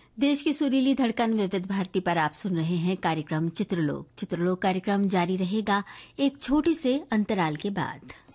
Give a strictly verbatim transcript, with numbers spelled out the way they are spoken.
देश की सुरीली धड़कन विविध भारती पर आप सुन रहे हैं कार्यक्रम चित्रलोक। चित्रलोक कार्यक्रम जारी रहेगा एक छोटे से अंतराल के बाद।